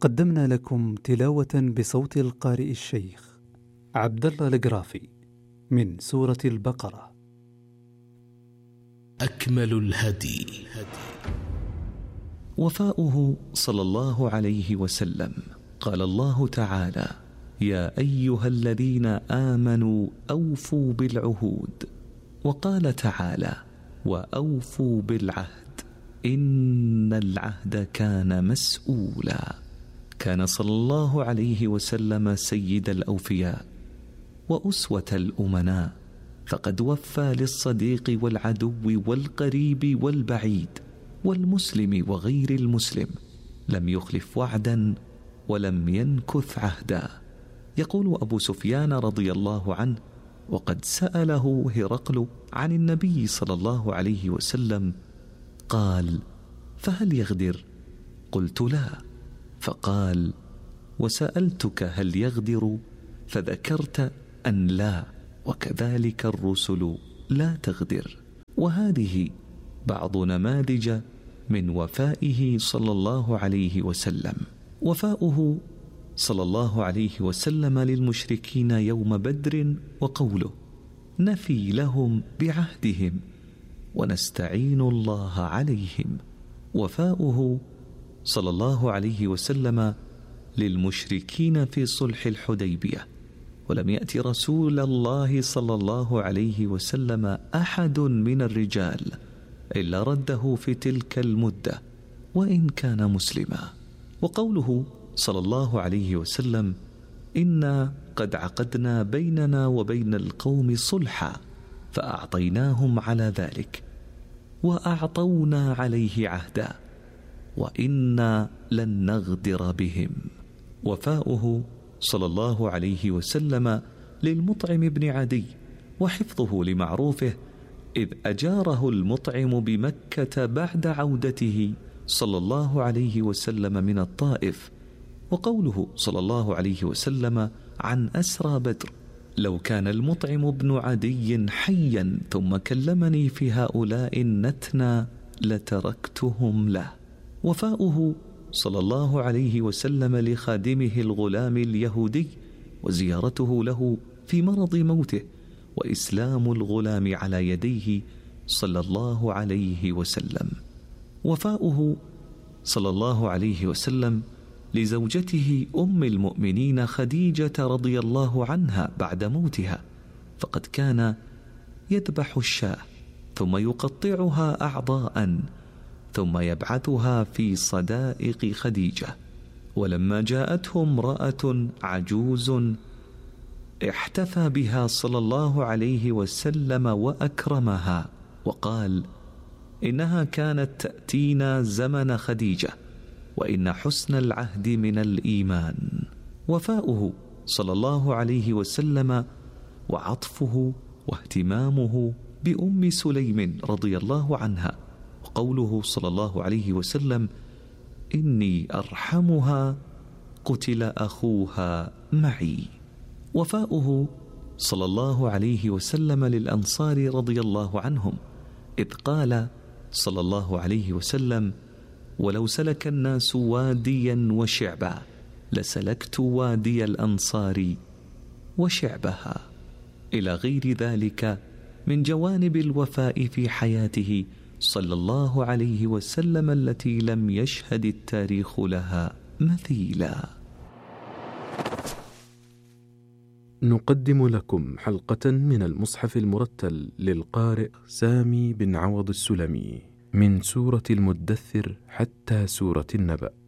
قدمنا لكم تلاوة بصوت القارئ الشيخ عبد الله القرافي من سورة البقرة. أكمل الهدي وفاؤه صلى الله عليه وسلم. قال الله تعالى: يا أيها الذين آمنوا أوفوا بالعهود. وقال تعالى: وأوفوا بالعهد إن العهد كان مسؤولا. كان صلى الله عليه وسلم سيد الأوفياء وأسوة الأمناء، فقد وفى للصديق والعدو والقريب والبعيد والمسلم وغير المسلم، لم يخلف وعدا ولم ينكث عهدا. يقول أبو سفيان رضي الله عنه: وقد سأله هرقل عن النبي صلى الله عليه وسلم قال: فهل يغدر؟ قلت: لا. فقال: وسألتك هل يغدر؟ فذكرت أن لا، وكذلك الرسل لا تغدر. وهذه بعض نماذج من وفائه صلى الله عليه وسلم. وفاؤه صلى الله عليه وسلم للمشركين يوم بدر، وقوله: نفي لهم بعهدهم ونستعين الله عليهم. وفاؤه صلى الله عليه وسلم للمشركين في صلح الحديبية، ولم يأتي رسول الله صلى الله عليه وسلم أحد من الرجال إلا رده في تلك المدة وإن كان مسلما. وقوله صلى الله عليه وسلم: إنا قد عقدنا بيننا وبين القوم صلحا فأعطيناهم على ذلك وأعطونا عليه عهدا وإنا لن نغدر بهم. وفاؤه صلى الله عليه وسلم للمطعم بن عدي، وحفظه لمعروفه، إذ أجاره المطعم بمكة بعد عودته صلى الله عليه وسلم من الطائف. وقوله صلى الله عليه وسلم عن أسرى بدر: لو كان المطعم بن عدي حيا ثم كلمني في هؤلاء النتنى لتركتهم له. وفاؤه صلى الله عليه وسلم لخادمه الغلام اليهودي، وزيارته له في مرض موته، وإسلام الغلام على يديه صلى الله عليه وسلم. وفاؤه صلى الله عليه وسلم لزوجته أم المؤمنين خديجة رضي الله عنها بعد موتها، فقد كان يذبح الشاة ثم يقطعها أعضاء ثم يبعثها في صدائق خديجة. ولما جاءته امرأة عجوز احتفى بها صلى الله عليه وسلم وأكرمها، وقال: إنها كانت تأتينا زمن خديجة، وإن حسن العهد من الإيمان. وفاؤه صلى الله عليه وسلم وعطفه واهتمامه بأم سليم رضي الله عنها، وقوله صلى الله عليه وسلم: إني أرحمها قتل أخوها معي. وفاؤه صلى الله عليه وسلم للأنصار رضي الله عنهم، إذ قال صلى الله عليه وسلم: ولو سلك الناس واديا وشعبا لسلكت وادي الأنصار وشعبها، إلى غير ذلك من جوانب الوفاء في حياته صلى الله عليه وسلم التي لم يشهد التاريخ لها مثيلا. نقدم لكم حلقة من المصحف المرتل للقارئ سامي بن عوض السلمي من سورة المدثر حتى سورة النبأ.